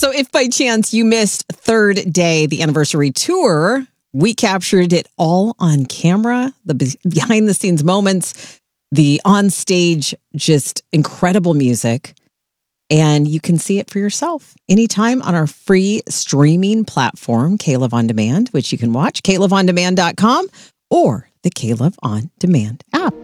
So if by chance you missed Third Day, the anniversary tour, we captured it all on camera, the behind the scenes moments, the on stage, just incredible music. And you can see it for yourself anytime on our free streaming platform, K-Love On Demand, which you can watch, KLoveOnDemand.com or the K-Love On Demand app.